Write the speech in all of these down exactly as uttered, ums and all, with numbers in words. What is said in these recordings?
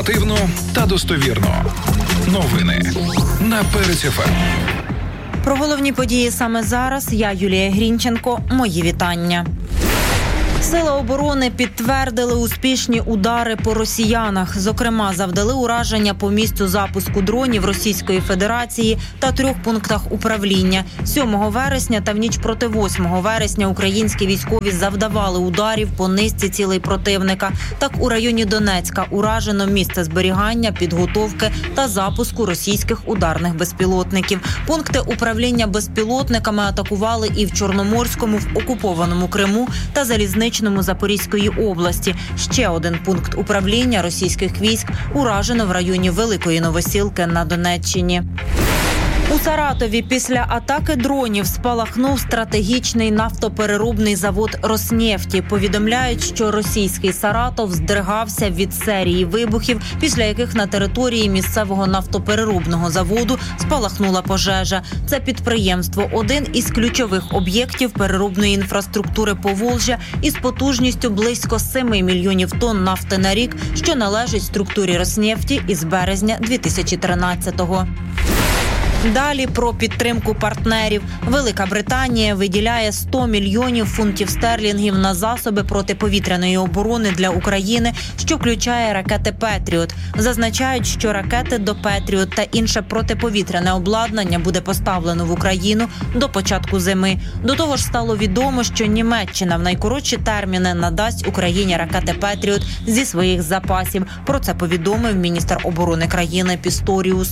Оперативно та достовірно. Новини на Перець еф ем. Про головні події саме зараз я, Юлія Грінченко. Мої вітання. Сили оборони підтвердили успішні удари по росіянах. Зокрема, завдали ураження по місцю запуску дронів Російської Федерації та трьох пунктах управління. сьомого вересня та в ніч проти восьмого вересня українські військові завдавали ударів по низці цілей противника. Так, у районі Донецька уражено місце зберігання, підготовки та запуску російських ударних безпілотників. Пункти управління безпілотниками атакували і в Чорноморському, в окупованому Криму та залізничному Запорізької області. Ще один пункт управління російських військ уражено в районі Великої Новосілки на Донеччині. У Саратові після атаки дронів спалахнув стратегічний нафтопереробний завод «Роснефті». Повідомляють, що російський Саратов здригався від серії вибухів, після яких на території місцевого нафтопереробного заводу спалахнула пожежа. Це підприємство – один із ключових об'єктів переробної інфраструктури Поволжя із потужністю близько семи мільйонів тонн нафти на рік, що належить структурі «Роснефті» із березня дві тисячі тринадцятого. Далі про підтримку партнерів. Велика Британія виділяє сто мільйонів фунтів стерлінгів на засоби протиповітряної оборони для України, що включає ракети «Петріот». Зазначають, що ракети до «Петріот» та інше протиповітряне обладнання буде поставлено в Україну до початку зими. До того ж стало відомо, що Німеччина в найкоротші терміни надасть Україні ракети «Петріот» зі своїх запасів. Про це повідомив міністр оборони країни Пісторіус.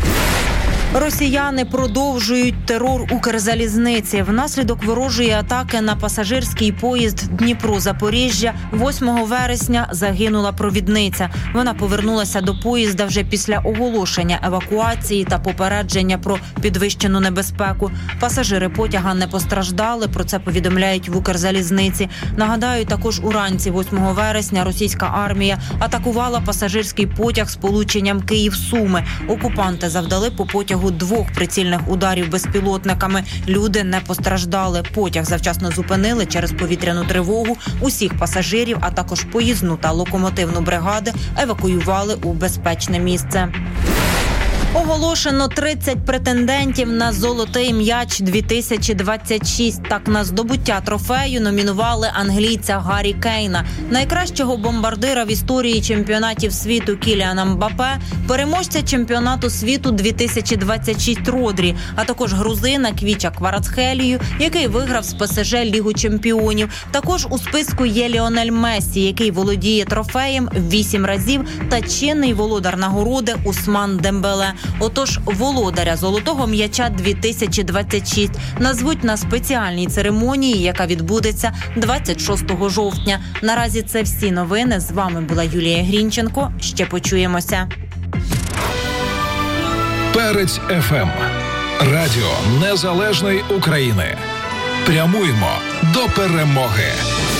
Росіяни продовжують терор Укрзалізниці. Внаслідок ворожої атаки на пасажирський поїзд Дніпро-Запоріжжя восьмого вересня загинула провідниця. Вона повернулася до поїзда вже після оголошення евакуації та попередження про підвищену небезпеку. Пасажири потяга не постраждали, про це повідомляють в Укрзалізниці. Нагадаю, також уранці восьмого вересня російська армія атакувала пасажирський потяг з полученням Київ-Суми. Окупанти завдали по потягу двох прицільних ударів безпілотниками. Люди не постраждали. Потяг завчасно зупинили через повітряну тривогу. Усіх пасажирів, а також поїзну та локомотивну бригади евакуювали у безпечне місце. Оголошено тридцять претендентів на «Золотий м'яч дві тисячі двадцять шість». Так, на здобуття трофею номінували англійця Гаррі Кейна, найкращого бомбардира в історії чемпіонатів світу Кіліана Мбаппе, переможця чемпіонату світу дві тисячі двадцять шість Родрі, а також грузина Квіча Кварацхелію, який виграв з ПСЖ Лігу чемпіонів. Також у списку є Ліонель Мессі, який володіє трофеєм вісім разів, та чинний володар нагороди Усман Дембеле. Отож, володаря «Золотого м'яча дві тисячі двадцять шість» назвуть на спеціальній церемонії, яка відбудеться двадцять шостого жовтня. Наразі це всі новини. З вами була Юлія Грінченко. Ще почуємося. Перець еф ем. Радіо Незалежної України. Прямуємо до перемоги.